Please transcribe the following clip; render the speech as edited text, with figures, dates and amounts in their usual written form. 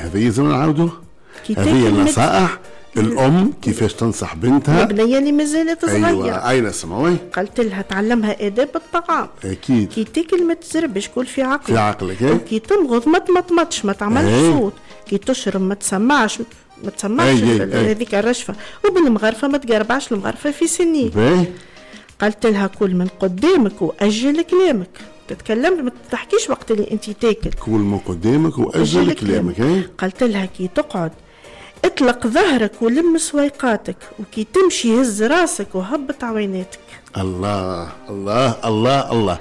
هذه زمان نعاودوا، هذه النصائح الأم كيفاش تنصح بنتها البنية اللي مازالت صغيرة. أيوة أين سمعوي؟ قلت لها تعلمها آداب الطعام. أكيد. كي تاكل ما تزربش، كل في عقلك. في عقلك. كي تمغض ما تمطمطش، ما تعملش صوت. كي تشرب ما تسمعش هذيك الرشفة. وبالمغرفة ما تقربعش المغرفة في سنين. قلت لها كل من قدامك وأجل كلامك، تتكلم ما تحكيش وقت اللي انت تاكل. كل من قدامك وأجل كلامك. قلت لها كي تقعد اطلق ظهرك ولم سويقاتك، وكي تمشي هز راسك وهبط عويناتك. الله الله الله الله.